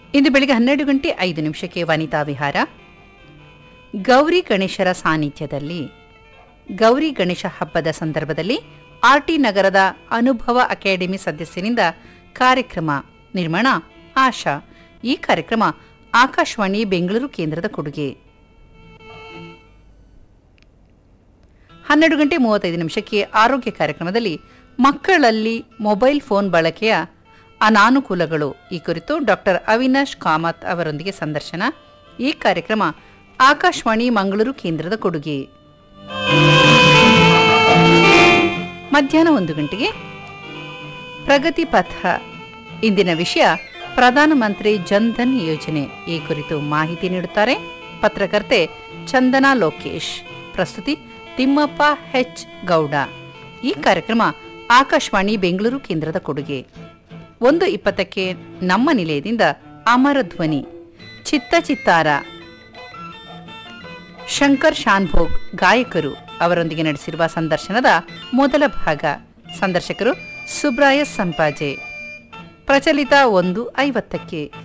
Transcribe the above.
ಇಂದು ಬೆಳಗ್ಗೆ 12:05 ವನಿತಾ ವಿಹಾರ. ಗೌರಿ ಗಣೇಶರ ಸಾನ್ನಿಧ್ಯದಲ್ಲಿ ಗೌರಿ ಗಣೇಶ ಹಬ್ಬದ ಸಂದರ್ಭದಲ್ಲಿ ಆರ್ಟಿ ನಗರದ ಅನುಭವ ಅಕಾಡೆಮಿ ಸದಸ್ಯರಿಂದ ಕಾರ್ಯಕ್ರಮ ನಿರ್ಮಾಣ ಆಶಾ. ಈ ಕಾರ್ಯಕ್ರಮ ಆಕಾಶವಾಣಿ ಬೆಂಗಳೂರು ಕೇಂದ್ರದ ಕೊಡುಗೆ. 12:35 ಆರೋಗ್ಯ ಕಾರ್ಯಕ್ರಮದಲ್ಲಿ ಮಕ್ಕಳಲ್ಲಿ ಮೊಬೈಲ್ ಫೋನ್ ಬಳಕೆಯ ಅನಾನುಕೂಲಗಳು ಈ ಕುರಿತು ಡಾಕ್ಟರ್ ಅವಿನಾಶ್ ಕಾಮತ್ ಅವರೊಂದಿಗೆ ಸಂದರ್ಶನ. ಈ ಕಾರ್ಯಕ್ರಮ ಆಕಾಶವಾಣಿ ಮಂಗಳೂರು ಕೇಂದ್ರದ ಕೊಡುಗೆ. ಮಧ್ಯಾಹ್ನ 1 ಪ್ರಗತಿ ಪಥ. ಇಂದಿನ ವಿಷಯ ಪ್ರಧಾನಮಂತ್ರಿ ಜನ್ಧನ್ ಯೋಜನೆ. ಈ ಕುರಿತು ಮಾಹಿತಿ ನೀಡುತ್ತಾರೆ ಪತ್ರಕರ್ತೆ ಚಂದನಾ ಲೋಕೇಶ್. ಪ್ರಸ್ತುತಿ ತಿಮ್ಮಪ್ಪ ಹೆಚ್ ಗೌಡ. ಈ ಕಾರ್ಯಕ್ರಮ ಆಕಾಶವಾಣಿ ಬೆಂಗಳೂರು ಕೇಂದ್ರದ ಕೊಡುಗೆ. 1:20 ನಮ್ಮ ನಿಲಯದಿಂದ ಅಮರ ಧ್ವನಿ ಚಿತ್ತಾರ ಶಂಕರ್ ಶಾನ್ಭೋಗ್ ಗಾಯಕರು ಅವರೊಂದಿಗೆ ನಡೆಸಿರುವ ಸಂದರ್ಶನದ ಮೊದಲ ಭಾಗ. ಸಂದರ್ಶಕರು ಸುಬ್ರಾಯ ಸಂಪಾಜೆ. ಪ್ರಚಲಿತ 1:50